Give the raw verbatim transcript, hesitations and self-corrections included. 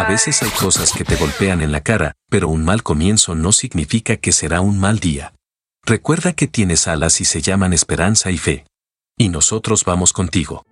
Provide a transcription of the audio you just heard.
veces hay cosas que te golpean en la cara, pero un mal comienzo no significa que será un mal día. Recuerda que tienes alas y se llaman esperanza y fe. Y nosotros vamos contigo.